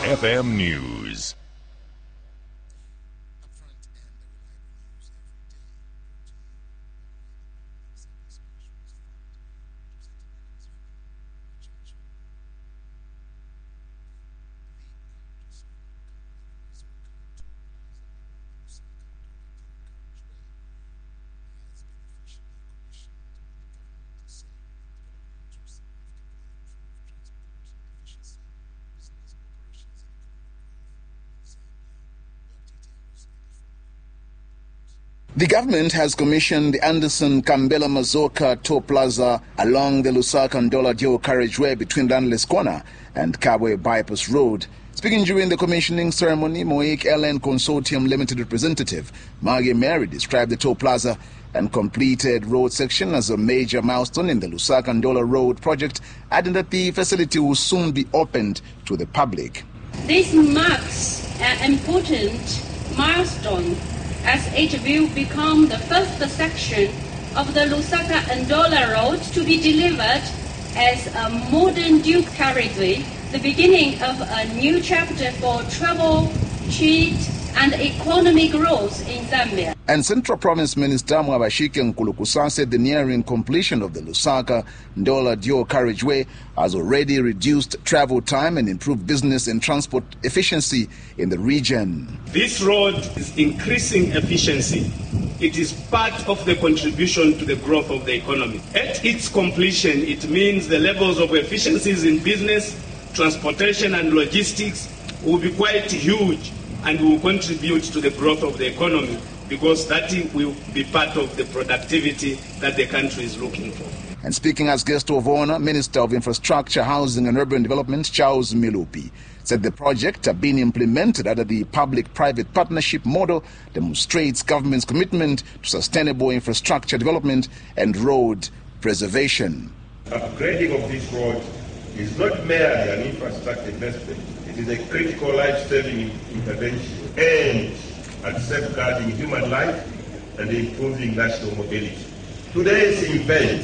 FM News. The government has commissioned the Anderson Kambela Mazoka Toll Plaza along the Lusaka Ndola Dio carriageway between Danless Corner and Kabwe Bypass Road. Speaking during the commissioning ceremony, Moik LN Consortium Limited representative Maggie Mary described the toll plaza and completed road section as a major milestone in the Lusaka Ndola Road project, adding that the facility will soon be opened to the public. This marks an important milestone as it will become the first section of the Lusaka Ndola Road to be delivered as a modern dual carriageway, the beginning of a new chapter for travel, trade, and economic growth in Zambia. And Central Province Minister Mwabashike Nkulukusa said the nearing completion of the Lusaka Ndola Dio carriageway has already reduced travel time and improved business and transport efficiency in the region. This road is increasing efficiency. It is part of the contribution to the growth of the economy. At its completion, it means the levels of efficiencies in business, transportation and logistics will be quite huge and will contribute to the growth of the economy, because that will be part of the productivity that the country is looking for. And speaking as guest of honor, Minister of Infrastructure, Housing and Urban Development, Charles Milupi, said the project being implemented under the public-private partnership model demonstrates government's commitment to sustainable infrastructure development and road preservation. Upgrading of this road is not merely an infrastructure investment. It is a critical life-saving intervention aimed at safeguarding human life and improving national mobility. Today's event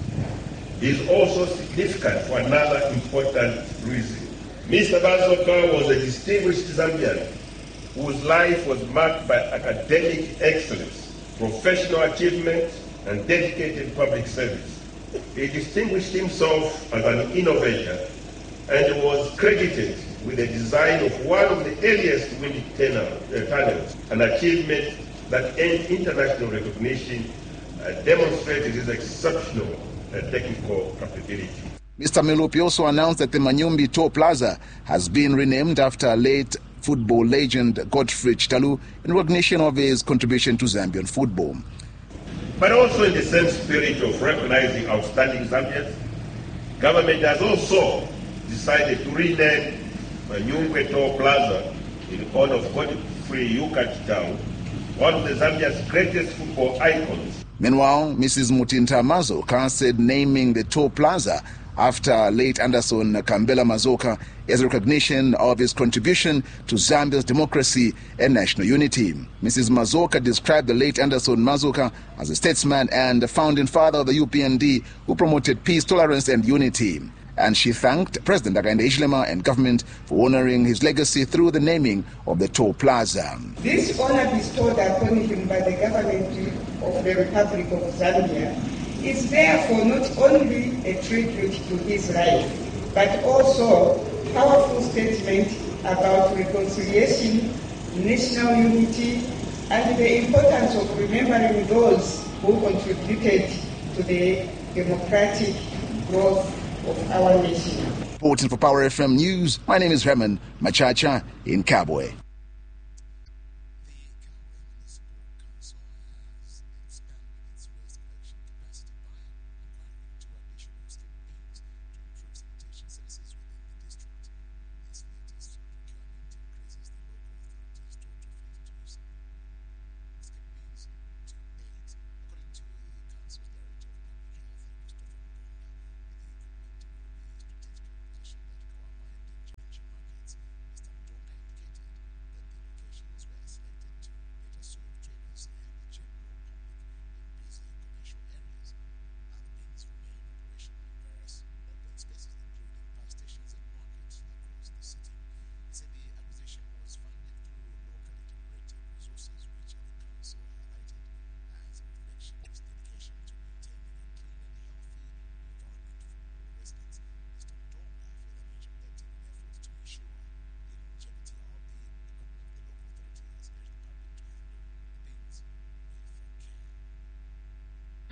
is also significant for another important reason. Mr. Mazoka was a distinguished Zambian whose life was marked by academic excellence, professional achievement, and dedicated public service. He distinguished himself as an innovator and was credited with the design of one of the earliest wind tunnels, an achievement that earned international recognition, demonstrated his exceptional technical capability. Mr. Milupi also announced that the Manyumbi Toll Plaza has been renamed after late football legend Godfrey Chitalu in recognition of his contribution to Zambian football. But also in the same spirit of recognizing outstanding Zambians, government has also decided to rename Manyumbi Toll Plaza in honor of Godfrey Chitalu, one of the Zambia's greatest football icons. Meanwhile, Mrs. Mutinta Mazoka said naming the toll plaza after late Anderson Kambela Mazoka is a recognition of his contribution to Zambia's democracy and national unity. Mrs. Mazoka described the late Anderson Mazoka as a statesman and the founding father of the UPND who promoted peace, tolerance and unity. And she thanked President Hakainde Hichilema and government for honoring his legacy through the naming of the toll plaza. This honor bestowed upon him by the government of the Republic of Zambia is therefore not only a tribute to his life, but also a powerful statement about reconciliation, national unity, and the importance of remembering those who contributed to the democratic growth of our nation. Reporting for Power FM News, my name is Herman Machacha in Kabwe.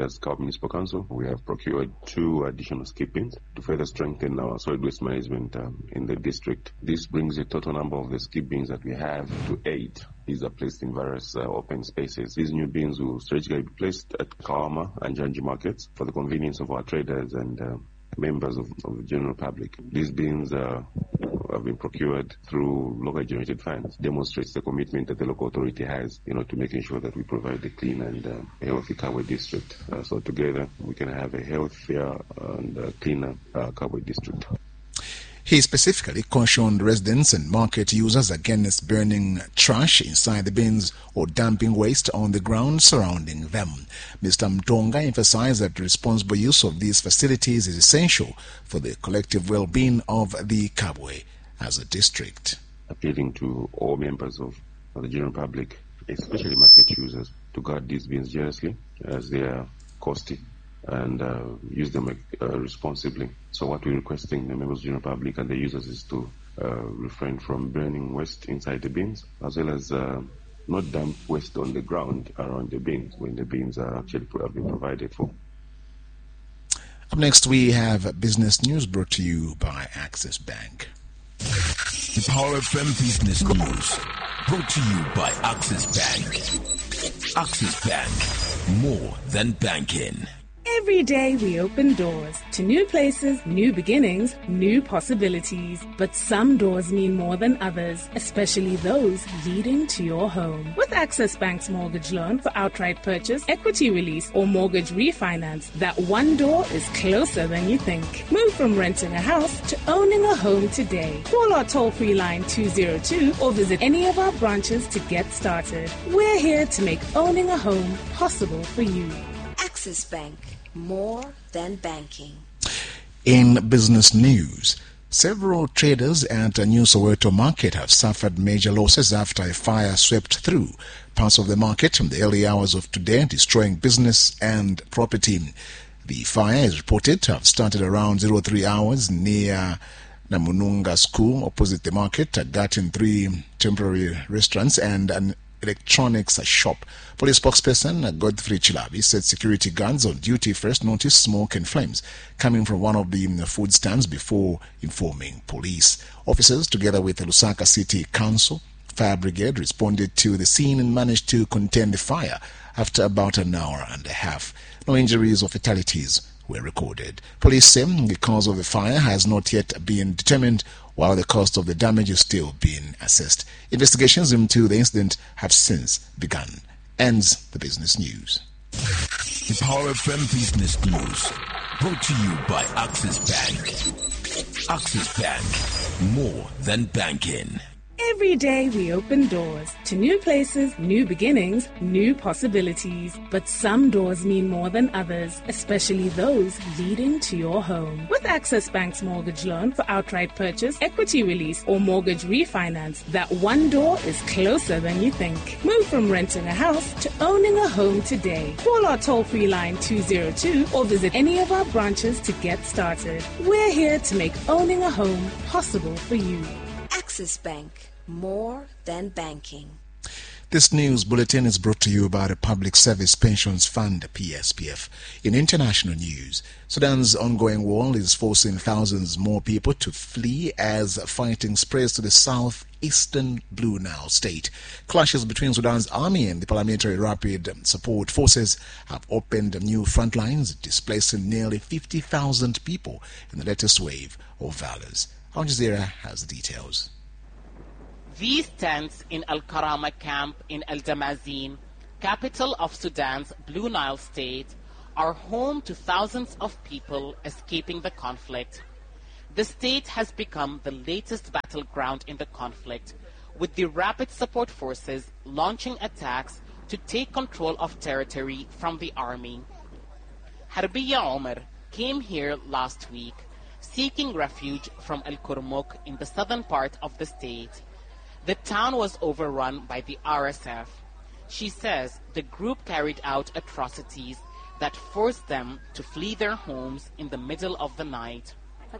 as Kaaba Municipal Council, we have procured 2 additional skip bins to further strengthen our solid waste management in the district. This brings the total number of the skip bins that we have to 8. These are placed in various open spaces. These new bins will strategically be placed at Kawama and Janji markets for the convenience of our traders and members of the general public. These bins have been procured through local generated funds. Demonstrates the commitment that the local authority has, to making sure that we provide a clean and healthy Kabwe district. So together we can have a healthier and cleaner Kabwe district. He specifically cautioned residents and market users against burning trash inside the bins or dumping waste on the ground surrounding them. Mr. Mtonga emphasized that responsible use of these facilities is essential for the collective well-being of the Kabwe as a district. Appealing to all members of the general public, especially market users, to guard these bins jealously as they are costly and use them responsibly. So what we're requesting the members of the general public and the users is to refrain from burning waste inside the bins, as well as not dump waste on the ground around the bins when the bins are actually have been provided for. Up next, we have business news brought to you by Access Bank. The Power FM Business News brought to you by Access Bank. Access Bank, more than banking. Every day we open doors to new places, new beginnings, new possibilities. But some doors mean more than others, especially those leading to your home. With Access Bank's mortgage loan for outright purchase, equity release, or mortgage refinance, that one door is closer than you think. Move from renting a house to owning a home today. Call our toll-free line 202 or visit any of our branches to get started. We're here to make owning a home possible for you. Access Bank, more than banking. In business news, several traders at a New Soweto market have suffered major losses after a fire swept through parts of the market in the early hours of today, destroying business and property. The fire is reported to have started around 03 hours near Namununga School opposite the market, gutting 3 temporary restaurants and an electronics shop. Police spokesperson Godfrey Chilabi said security guards on duty first noticed smoke and flames coming from one of the food stands before informing police. Officers, together with the Lusaka City Council Fire Brigade, responded to the scene and managed to contain the fire after about an hour and a half. No injuries or fatalities were recorded. Police say the cause of the fire has not yet been determined, while the cost of the damage is still being assessed. Investigations into the incident have since begun. Ends the business news. The Power FM Business News brought to you by Access Bank. Access Bank, more than banking. Every day we open doors to new places, new beginnings, new possibilities. But some doors mean more than others, especially those leading to your home. With Access Bank's mortgage loan for outright purchase, equity release, or mortgage refinance, that one door is closer than you think. Move from renting a house to owning a home today. Call our toll-free line 202 or visit any of our branches to get started. We're here to make owning a home possible for you. Access Bank, more than banking. This news bulletin is brought to you by the Public Service Pensions Fund, PSPF. In international news, Sudan's ongoing war is forcing thousands more people to flee as fighting spreads to the southeastern Blue Nile state. Clashes between Sudan's army and the Paramilitary Rapid Support Forces have opened new front lines, displacing nearly 50,000 people in the latest wave of violence. Al Jazeera has the details. These tents in Al Karama camp in El Damazin, capital of Sudan's Blue Nile state, are home to thousands of people escaping the conflict. The state has become the latest battleground in the conflict, with the Rapid Support Forces launching attacks to take control of territory from the army. Harbiya Omar came here last week, seeking refuge from El Kurmuk in the southern part of the state. The town was overrun by the RSF. She says the group carried out atrocities that forced them to flee their homes in the middle of the night.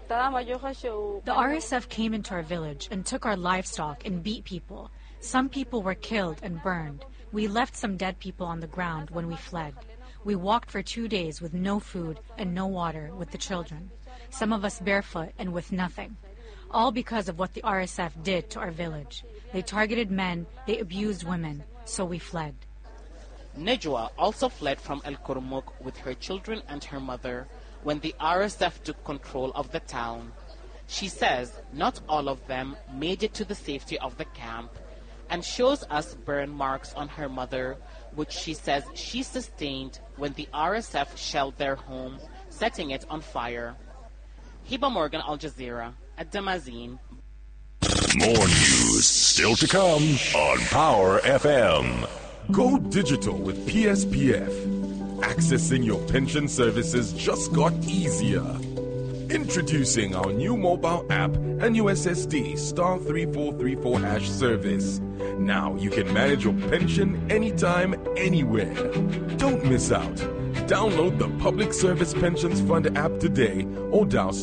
The RSF came into our village and took our livestock and beat people. Some people were killed and burned. We left some dead people on the ground when we fled. We walked for 2 days with no food and no water with the children. Some of us barefoot and with nothing. All because of what the RSF did to our village. They targeted men, they abused women, so we fled. Nejwa also fled from El Kurmuk with her children and her mother when the RSF took control of the town. She says not all of them made it to the safety of the camp and shows us burn marks on her mother, which she says she sustained when the RSF shelled their home, setting it on fire. Hiba Morgan, Al Jazeera, at Damazin. More news still to come on Power FM. Go digital with PSPF. Accessing your pension services just got easier. Introducing our new mobile app and USSD *3434# service. Now you can manage your pension anytime, anywhere. Don't miss out. Download the Public Service Pensions Fund app today or dial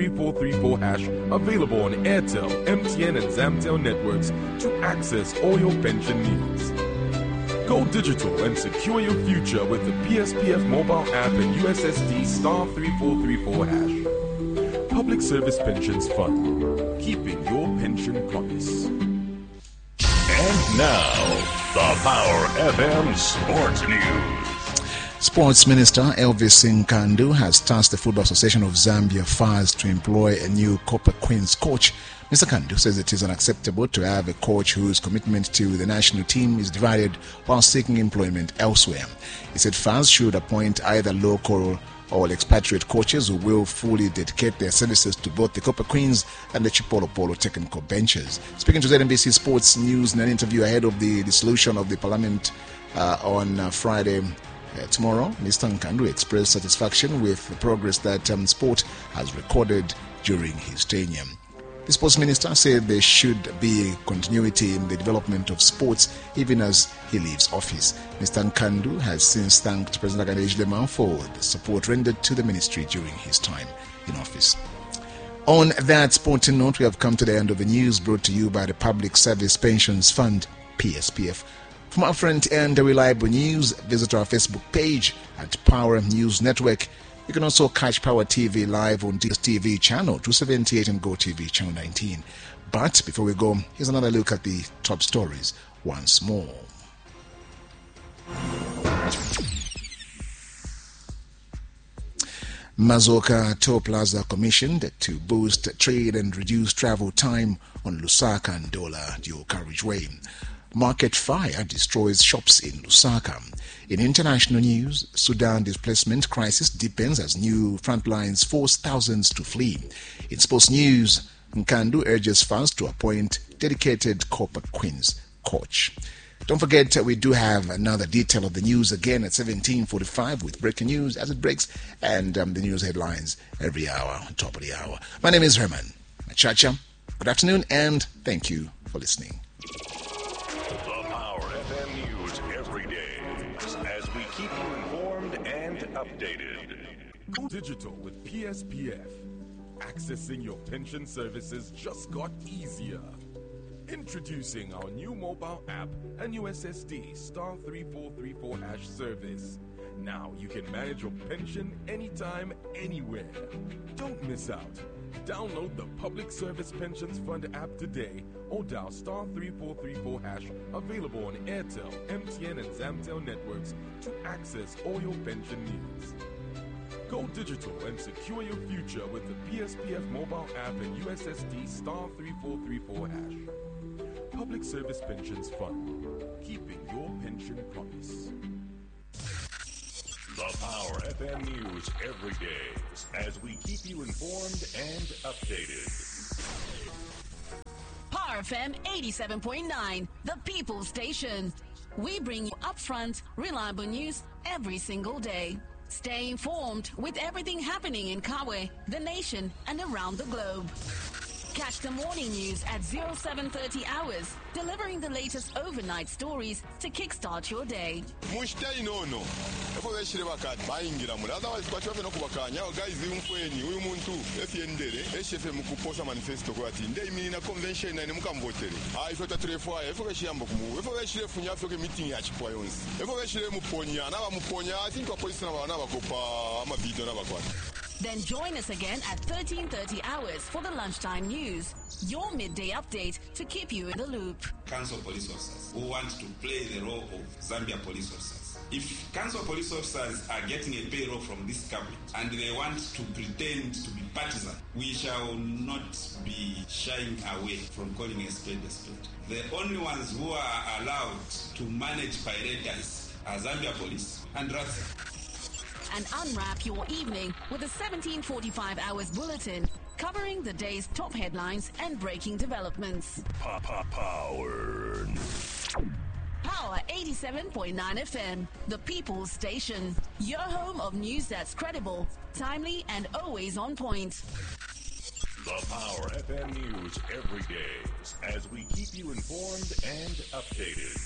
*3434# available on Airtel, MTN and Zamtel networks to access all your pension needs. Go digital and secure your future with the PSPF mobile app and USSD *3434#. Public Service Pensions Fund, keeping your pension promise. And now, the Power FM Sports News. Sports Minister Elvis Nkandu has tasked the Football Association of Zambia FAZ to employ a new Copper Queens coach. Mr. Nkandu says it is unacceptable to have a coach whose commitment to the national team is divided while seeking employment elsewhere. He said FAZ should appoint either local or expatriate coaches who will fully dedicate their services to both the Copper Queens and the Chipolo Polo technical benches. Speaking to ZNBC Sports News in an interview ahead of the dissolution of the parliament on Friday, tomorrow, Mr. Nkandu expressed satisfaction with the progress that sport has recorded during his tenure. The sports minister said there should be continuity in the development of sports even as he leaves office. Mr. Nkandu has since thanked President Hakainde Hichilema for the support rendered to the ministry during his time in office. On that sporting note, we have come to the end of the news brought to you by the Public Service Pensions Fund, PSPF. For more friend and reliable news, visit our Facebook page at Power News Network. You can also catch Power TV live on DSTV channel 278 and GoTV channel 19. But before we go, here's another look at the top stories once more. Mazoka Toll Plaza commissioned to boost trade and reduce travel time on Lusaka and Ndola dual carriageway. Market fire destroys shops in Lusaka. In international news, Sudan displacement crisis deepens as new front lines force thousands to flee. In sports news, Nkandu urges fans to appoint dedicated Copper Queens coach. Don't forget, we do have another detail of the news again at 17:45 with breaking news as it breaks and the news headlines every hour on top of the hour. My name is Herman Machacha. Good afternoon and thank you for listening. Updated. Go digital with PSPF. Accessing your pension services just got easier. Introducing our new mobile app and USSD *3434# service. Now you can manage your pension anytime, anywhere. Don't miss out. Download the Public Service Pensions Fund app today or dial *3434# available on Airtel, MTN and Zamtel networks to access all your pension needs. Go digital and secure your future with the PSPF mobile app and USSD *3434#. Public Service Pensions Fund, keeping your pension promise. The Power FM News every day as we keep you informed and updated. Power FM 87.9, the People's Station. We bring you upfront, reliable news every single day. Stay informed with everything happening in Kawe, the nation, and around the globe. Catch the morning news at 0730 hours, delivering the latest overnight stories to kickstart your day. Mushtai nono. Efo beshire bakati bayingira mula. Otherwise kwa chove no kubakanya guys umkweni uyu muntu efiendere eshefe mukuposa manifesto kwa ati ndei mina convention na mukamvotere. Ifo tatrefo efo beshiyamba kumu. Efo beshire funya afyoke meeting ya chipwa yonsi. Efo beshire muponya na ba muponya I think kwa police na bakopa ama video na bakwata. Then join us again at 13:30 hours for the lunchtime news, your midday update to keep you in the loop. Council police officers who want to play the role of Zambia police officers. If council police officers are getting a payroll from this government and they want to pretend to be partisan, we shall not be shying away from calling a spade a spade. The only ones who are allowed to manage pirates are Zambia police and RATSA. And unwrap your evening with a 1745 hours bulletin covering the day's top headlines and breaking developments. Power 87.9 FM, the People's Station. Your home of news that's credible, timely, and always on point. The Power FM News every day as we keep you informed and updated.